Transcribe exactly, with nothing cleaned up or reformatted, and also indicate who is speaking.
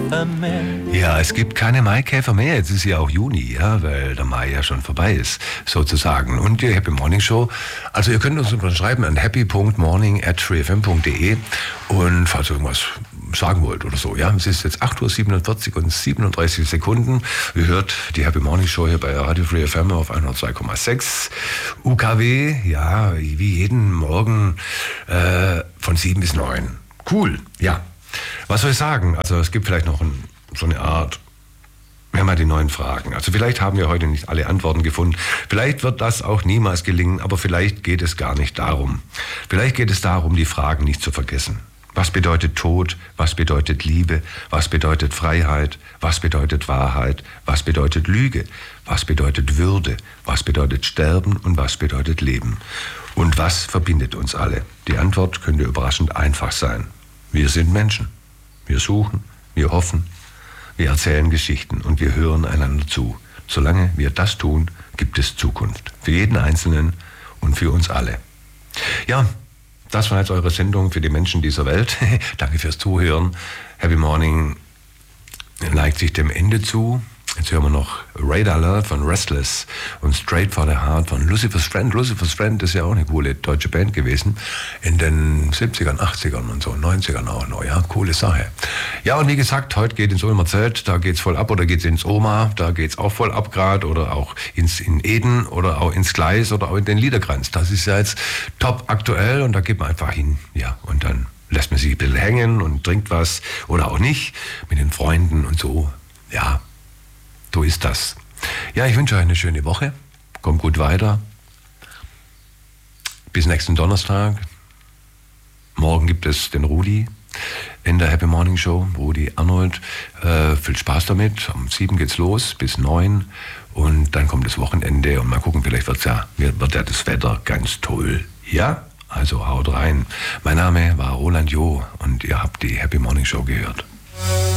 Speaker 1: Maikäfer mehr.
Speaker 2: Ja, es gibt keine Maikäfer mehr. Jetzt ist ja auch Juni, ja, weil der Mai ja schon vorbei ist, sozusagen. Und die Happy Morning Show, also ihr könnt uns schreiben an happy punkt morning at free f m punkt d e und falls ihr irgendwas sagen wollt oder so, ja. Es ist jetzt acht Uhr siebenundvierzig und siebenunddreißig Sekunden. Ihr hört die Happy Morning Show hier bei Radio Free F M auf hundertzwei Komma sechs U K W, ja, wie jeden Morgen äh, von sieben bis neun. Cool, ja. Was soll ich sagen? Also es gibt vielleicht noch ein, so eine Art, wir haben ja die neuen Fragen. Also vielleicht haben wir heute nicht alle Antworten gefunden. Vielleicht wird das auch niemals gelingen, aber vielleicht geht es gar nicht darum. Vielleicht geht es darum, die Fragen nicht zu vergessen. Was bedeutet Tod? Was bedeutet Liebe? Was bedeutet Freiheit? Was bedeutet Wahrheit? Was bedeutet Lüge? Was bedeutet Würde? Was bedeutet Sterben? Und was bedeutet Leben? Und was verbindet uns alle? Die Antwort könnte überraschend einfach sein. Wir sind Menschen. Wir suchen, wir hoffen, wir erzählen Geschichten und wir hören einander zu. Solange wir das tun, gibt es Zukunft. Für jeden Einzelnen und für uns alle. Ja, das war jetzt eure Sendung für die Menschen dieser Welt. Danke fürs Zuhören. Happy Morning neigt sich dem Ende zu. Jetzt hören wir noch Ray Alert von Restless und Straight for the Heart von Lucifer's Friend. Lucifer's Friend ist ja auch eine coole deutsche Band gewesen. In den siebzigern, achtzigern und so, neunzigern auch noch. Ja, coole Sache. Ja, und wie gesagt, heute geht ins Ulmer Zelt, da geht's voll ab, oder geht's ins Oma, da geht's auch voll ab gerade, oder auch ins, in Eden, oder auch ins Gleis, oder auch in den Liederkranz. Das ist ja jetzt top aktuell und da geht man einfach hin. Ja, und dann lässt man sich ein bisschen hängen und trinkt was, oder auch nicht, mit den Freunden und so. Ja, so ist das. Ja, ich wünsche euch eine schöne Woche. Kommt gut weiter. Bis nächsten Donnerstag. Morgen gibt es den Rudi in der Happy Morning Show. Rudi Arnold. Äh, viel Spaß damit. Um sieben geht's los bis neun. Und dann kommt das Wochenende. Und mal gucken, vielleicht wird's ja, wird ja das Wetter ganz toll. Ja, also haut rein. Mein Name war Roland Jo und ihr habt die Happy Morning Show gehört.